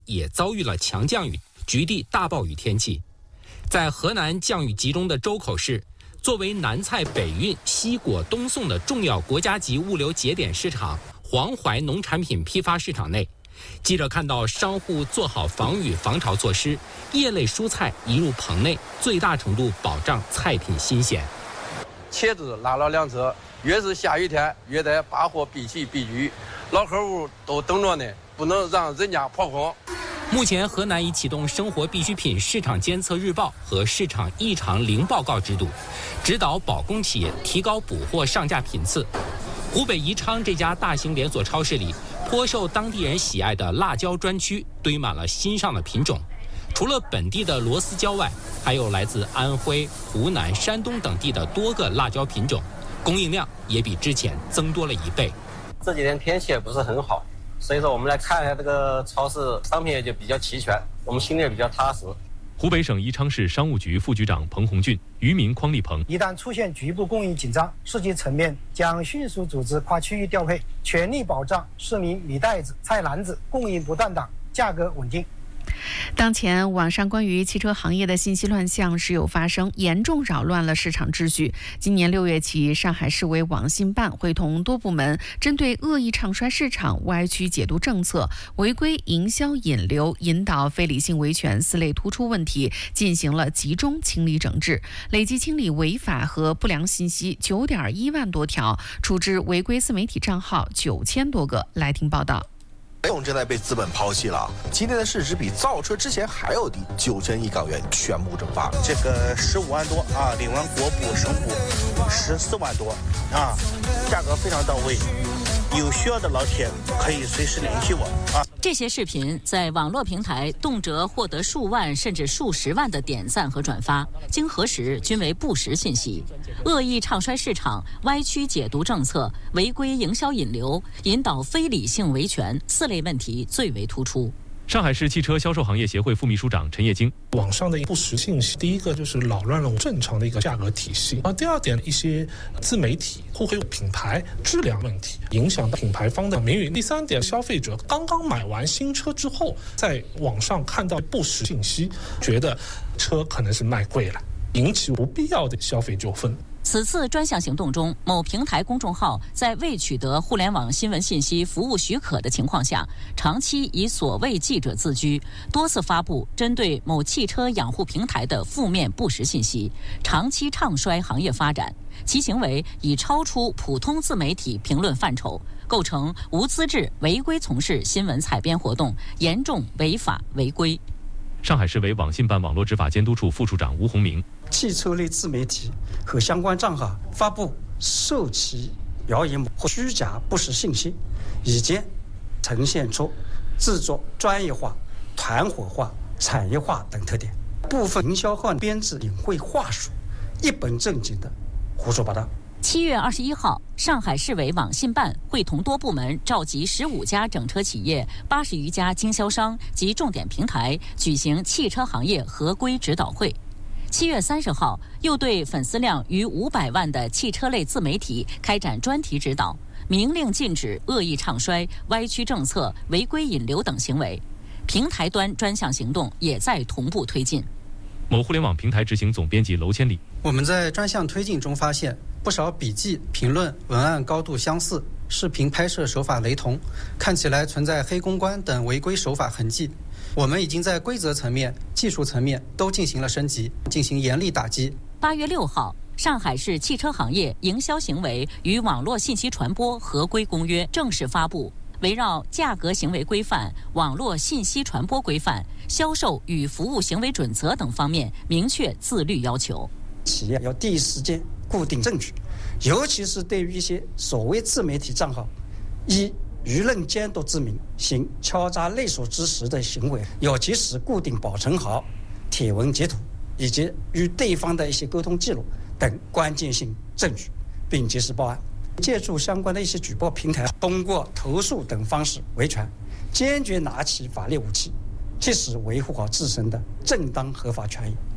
也遭遇了强降雨，局地大暴雨天气。在河南降雨集中的周口市，作为南菜北运、西果东送的重要国家级物流节点市场黄淮农产品批发市场内，记者看到商户做好防雨防潮措施，叶类蔬菜移入棚内，最大程度保障菜品新鲜。 茄子拉了2车，越是下雨天，越得把货必齐必聚，老客户都等着呢，不能让人家跑空。 目前，河南已启动生活必需品市场监测日报和市场异常零报告制度，指导保供企业提高补货上架频次。湖北宜昌这家大型连锁超市里，颇受当地人喜爱的辣椒专区堆满了新上的品种。除了本地的螺丝椒外，还有来自安徽、湖南、山东等地的多个辣椒品种，供应量也比之前增多了1倍。 这几天天气也不是很好，所以说我们来看一下这个超市商品也就比较齐全，我们心里也比较踏实。 湖北省宜昌市商务局副局长彭红俊、渔民匡立鹏， 一旦出现局部供应紧张，市级层面将迅速组织跨区域调配，全力保障市民米袋子、菜篮子供应不断档，价格稳定。 当前网上关于汽车行业的信息乱象时有发生，严重扰乱了市场秩序。今年6月起，上海市委网信办会同多部门，针对恶意唱衰市场、歪曲解读政策、违规营销引流、引导非理性维权4类突出问题，进行了集中清理整治，累计清理违法和不良信息9.1万多条，处置违规自媒体账号9000多个。来听报道。 雷总正在被资本抛弃了，今天的市值比造车之前还要低，9000亿港元全部蒸发。 这个15万多啊，领完国补、省补14万多啊，价格非常到位。有需要的老铁可以随时联系我啊。 这些视频在网络平台动辄获得数万甚至数十万的点赞和转发，经核实均为不实信息，恶意唱衰市场、歪曲解读政策、违规营销引流、引导非理性维权4类问题最为突出。 上海市汽车销售行业协会副秘书长陈业京， 网上的不实信息，第一个就是扰乱了正常的一个价格体系，第二点，一些自媒体互黑品牌质量问题，影响到品牌方的名誉。第三点，消费者刚刚买完新车之后，在网上看到不实信息，觉得车可能是卖贵了，引起不必要的消费纠纷。 此次专项行动中，某平台公众号在未取得互联网新闻信息服务许可的情况下，长期以所谓记者自居，多次发布针对某汽车养护平台的负面不实信息，长期唱衰行业发展，其行为已超出普通自媒体评论范畴，构成无资质违规从事新闻采编活动，严重违法违规。 上海市委网信办网络执法监督处副处长吴洪明， 汽车类自媒体和相关账号发布受其谣言或虚假不实信息，已见呈现出制作专业化、团伙化、产业化等特点，部分营销号编制隐晦话术，一本正经的胡说八道。 7月21号，上海市委网信办会同多部门召集15家整车企业、80余家经销商及重点平台，举行汽车行业合规指导会。7月30号，又对粉丝量逾500万的汽车类自媒体开展专题指导，明令禁止恶意唱衰、歪曲政策、违规引流等行为。平台端专项行动也在同步推进。 某互联网平台执行总编辑娄千里， 我们在专项推进中发现，不少笔记、评论、文案高度相似，视频拍摄手法雷同，看起来存在黑公关等违规手法痕迹。我们已经在规则层面、技术层面都进行了升级，进行严厉打击。 8月6号，上海市汽车行业营销行为与网络信息传播合规公约正式发布，围绕价格行为规范、网络信息传播规范、销售与服务行为准则等方面明确自律要求。 企业要第一时间固定证据，尤其是对于一些所谓自媒体账号，以舆论监督之名行敲诈勒索之实的行为，要及时固定保存好帖文截图以及与对方的一些沟通记录等关键性证据，并及时报案。借助相关的一些举报平台，通过投诉等方式维权，坚决拿起法律武器，及时维护好自身的正当合法权益。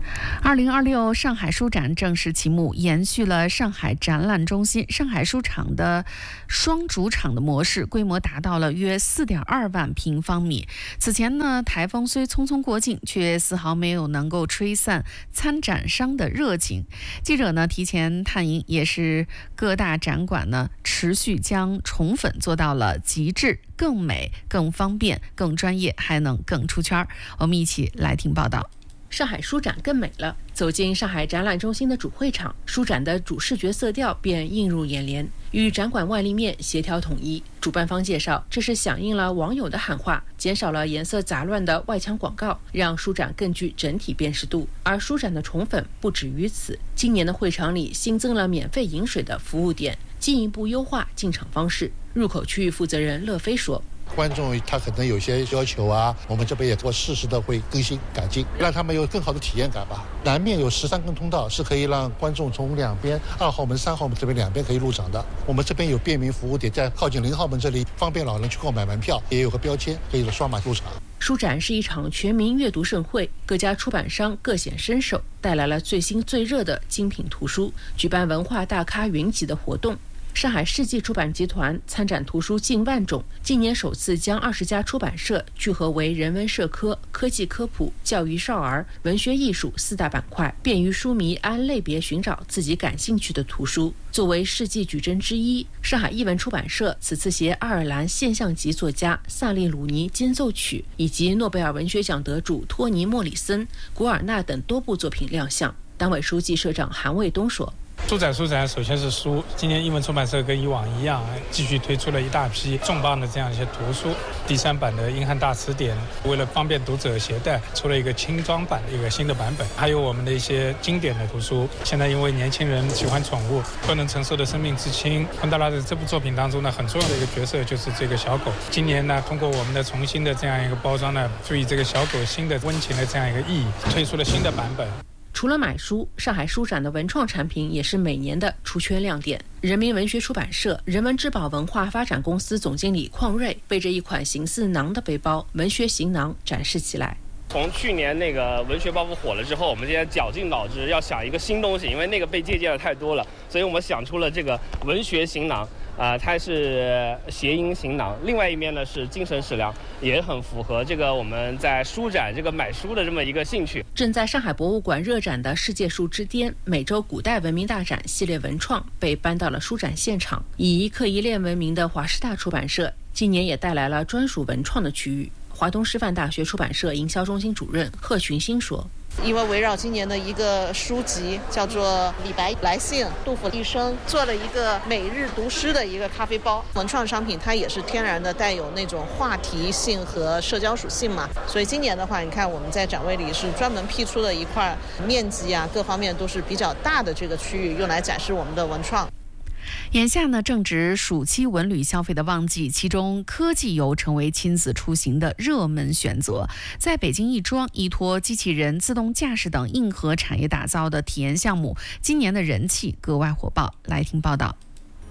2026上海书展正式启幕，延续了上海展览中心、上海书场的双主场的模式，规模达到了约4.2万平方米。此前呢，台风虽匆匆过境，却丝毫没有能够吹散参展商的热情。记者呢提前探营，也是各大展馆呢持续将宠粉做到了极致，更美、更方便、更专业，还能更出圈。我们一起来听报道。 上海书展更美了。走进上海展览中心的主会场，书展的主视觉色调便映入眼帘，与展馆外立面协调统一。主办方介绍，这是响应了网友的喊话，减少了颜色杂乱的外墙广告，让书展更具整体辨识度。而书展的宠粉不止于此，今年的会场里新增了免费饮水的服务点，进一步优化进场方式。入口区域负责人乐飞说， 观众他可能有些要求啊，我们这边也做适时的会更新改进，让他们有更好的体验感吧。南面有13根通道，是可以让观众从两边2号门、3号门这边两边可以入场的。我们这边有便民服务点，在靠近0号门这里，方便老人去购买门票，也有个标签可以刷码入场。 书展是一场全民阅读盛会，各家出版商各显身手，带来了最新最热的精品图书，举办文化大咖云集的活动。上海世纪出版集团参展图书近万种，今年首次将20家出版社聚合为人文社科、科技科普、教育少儿、文学艺术4大板块，便于书迷按类别寻找自己感兴趣的图书。作为世纪矩阵之一，上海译文出版社此次携爱尔兰现象级作家萨利鲁尼间奏曲以及诺贝尔文学奖得主托尼莫里森、古尔纳等多部作品亮相。党委书记社长韩卫东说， 书展首先是书，今年译文出版社跟以往一样，继续推出了一大批重磅的这样一些图书。第3版的英汉大词典，为了方便读者携带，出了一个轻装版的一个新的版本。还有我们的一些经典的图书，现在因为年轻人喜欢宠物，不能承受的生命之轻，昆德拉的这部作品当中呢，很重要的一个角色就是这个小狗。今年呢，通过我们的重新的这样一个包装呢，注意这个小狗新的温情的这样一个意义，推出了新的版本。 除了买书，上海书展的文创产品也是每年的出圈亮点。人民文学出版社人文之宝文化发展公司总经理邝瑞背着一款形似囊的背包，文学行囊展示起来。 从去年那个文学包袱火了之后，我们现在绞尽脑汁要想一个新东西，因为那个被借鉴的太多了，所以我们想出了这个文学行囊。它是谐音行囊，另外一面呢是精神食粮，也很符合这个我们在书展这个买书的这么一个兴趣。 正在上海博物馆热展的世界树之巅美洲古代文明大展系列文创被搬到了书展现场，以克依链闻名的华师大出版社今年也带来了专属文创的区域。华东师范大学出版社营销中心主任贺群星说， 因为围绕今年的一个书籍叫做李白来信杜甫一生，做了一个每日读诗的一个咖啡包。文创商品它也是天然的带有那种话题性和社交属性嘛，所以今年的话，你看我们在展位里是专门辟出了一块面积啊各方面都是比较大的这个区域，用来展示我们的文创。 眼下呢，正值暑期文旅消费的旺季，其中科技游成为亲子出行的热门选择。在北京亦庄，依托机器人、自动驾驶等硬核产业打造的体验项目，今年的人气格外火爆。来听报道。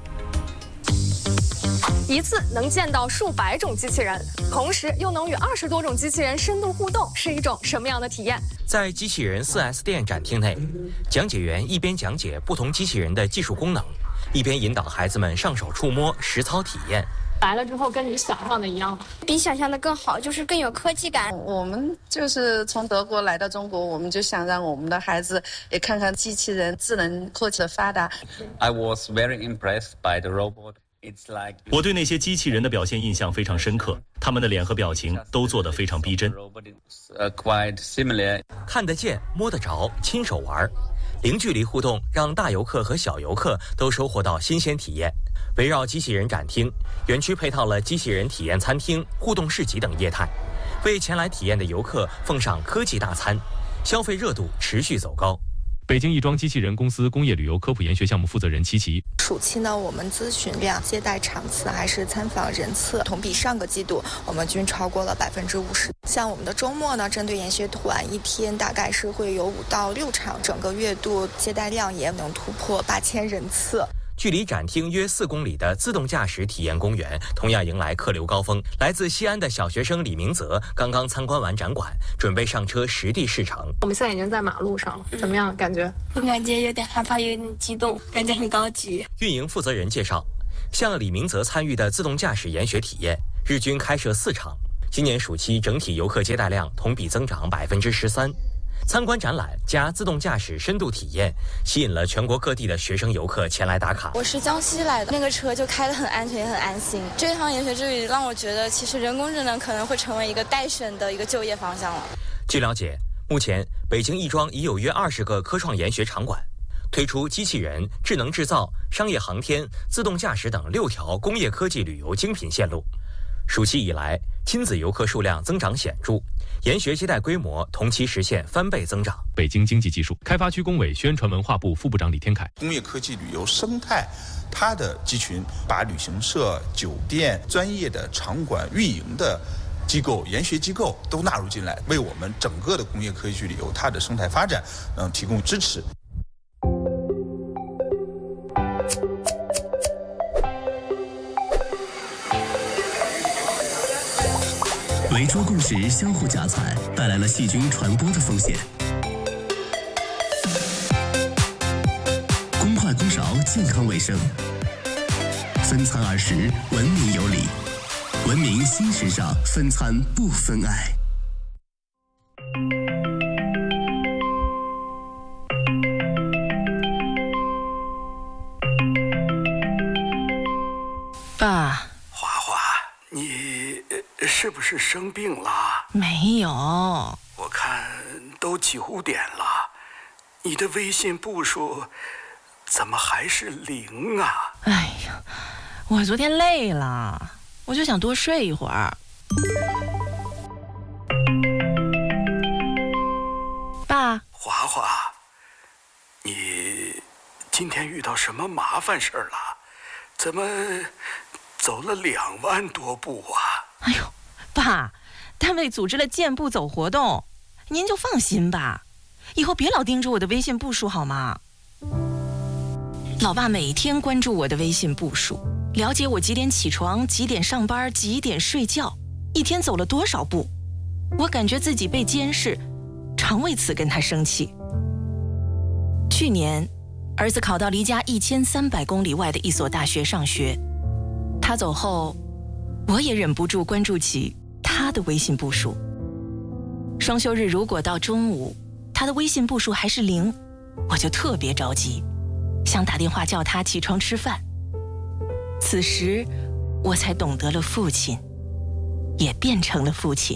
一次能见到数百种机器人，同时又能与20多种机器人深度互动，是一种什么样的体验？ 在机器人 4S 店展厅内，讲解员一边讲解不同机器人的技术功能，一边引导孩子们上手触摸、实操体验。 来了之后跟你想象的一样吗？ 比想象的更好，就是更有科技感。 我们就是从德国来到中国，我们就想让我们的孩子也看看机器人、智能科技的发达。 I was very impressed by the robot. 我对那些机器人的表现印象非常深刻，他们的脸和表情都做得非常逼真。 看得见、摸得着、亲手玩，零距离互动让大游客和小游客都收获到新鲜体验。围绕机器人展厅，园区配套了机器人体验餐厅、互动市集等业态，为前来体验的游客奉上科技大餐，消费热度持续走高。 北京亦庄机器人公司工业旅游科普研学项目负责人齐琪， 暑期呢，我们咨询量、接待场次还是参访人次，同比上个季度我们均超过了50%。像我们的周末呢，针对研学团，一天大概是会有5到6场，整个月度接待量也能突破8000人次。 距离展厅约4公里的自动驾驶体验公园同样迎来客流高峰。来自西安的小学生李明泽刚刚参观完展馆，准备上车实地试乘。 我们现在已经在马路上了，怎么样感觉？ 我感觉有点害怕，有点激动，感觉很高级。 运营负责人介绍，像李明泽参与的自动驾驶研学体验，日均开设4场，今年暑期整体游客接待量同比增长13%。参观展览加自动驾驶深度体验，吸引了全国各地的学生游客前来打卡。 我是江西来的，那个车就开得很安全也很安心。这趟研学之旅让我觉得，其实人工智能可能会成为一个待选的一个就业方向了。 据了解，目前北京亦庄已有约20个科创研学场馆，推出机器人、智能制造、商业航天、自动驾驶等6条工业科技旅游精品线路。暑期以来，亲子游客数量增长显著，研学接待规模同期实现翻倍增长。 北京经济技术开发区工委宣传文化部副部长李天凯， 工业科技旅游生态，它的集群把旅行社、酒店、专业的场馆运营的机构、研学机构都纳入进来，为我们整个的工业科技旅游它的生态发展提供支持。 围桌共识相互夹菜，带来了细菌传播的风险。公筷公勺健康卫生，分餐儿时文明有礼，文明新时尚，分餐不分爱。 爸， 华华，你是不是生病了？ 没有， 我看都9点了，你的微信步数怎么还是0啊？ 哎呀，我昨天累了，我就想多睡一会儿。爸， 华华，你今天遇到什么麻烦事儿了？怎么走了2万多步啊？ 哎呦，爸，单位组织了健步走活动，您就放心吧，以后别老盯着我的微信步数好吗？老爸每天关注我的微信步数，了解我几点起床、几点上班、几点睡觉，一天走了多少步。我感觉自己被监视，常为此跟他生气。去年，儿子考到离家1300公里外的一所大学上学，他走后，我也忍不住关注起他的微信步数。双休日如果到中午，他的微信步数还是0，我就特别着急，想打电话叫他起床吃饭。此时，我才懂得了父亲，也变成了父亲。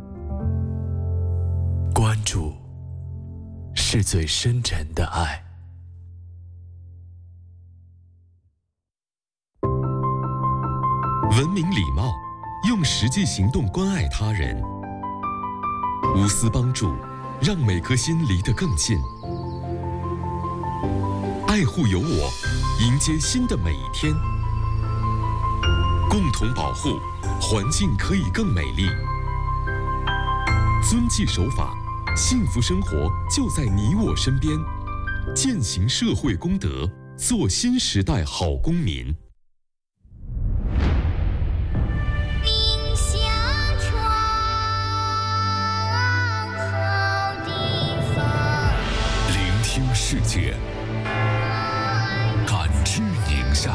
关注是最深沉的爱。 文明礼貌，用实际行动关爱他人，无私帮助，让每颗心离得更近。爱护有我，迎接新的每一天。共同保护，环境可以更美丽。遵纪守法，幸福生活就在你我身边。践行社会公德，做新时代好公民。 世界，感知宁夏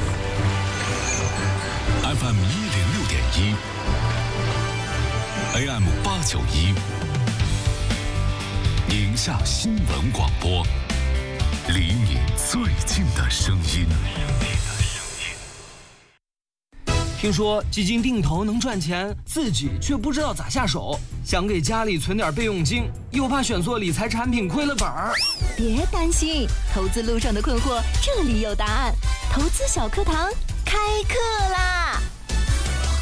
FM 106.1 AM 891，宁夏新闻广播，离你最近的声音。 听说基金定投能赚钱，自己却不知道咋下手，想给家里存点备用金，又怕选错理财产品亏了本儿。 别担心，投资路上的困惑，这里有答案。投资小课堂开课啦！